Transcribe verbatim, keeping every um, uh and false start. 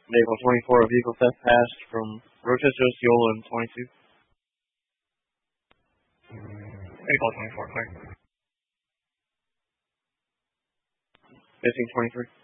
Vehicle twenty-four, a vehicle theft passed from Rochester, Osceola, and twenty-two. Vehicle twenty-four, clear. Missing twenty-three.